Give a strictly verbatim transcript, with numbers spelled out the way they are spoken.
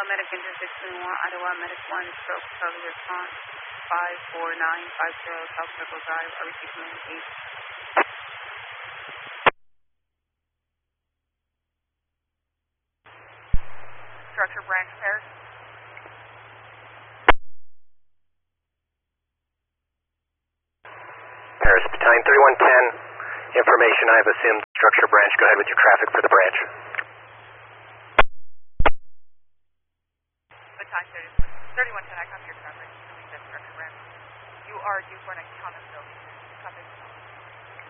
Medic engine six three one, Ottawa Medic one, stroke, Charlie response, five four nine five zero South Circle Drive, R B C communication. Structure branch pairs. Paris, Battalion thirty-one ten, information I have assumed structure branch. Go ahead with your traffic for the branch. Battalion thirty-one ten, I copy your traffic. I think that's structure branch. You are due for an encounter, so copy.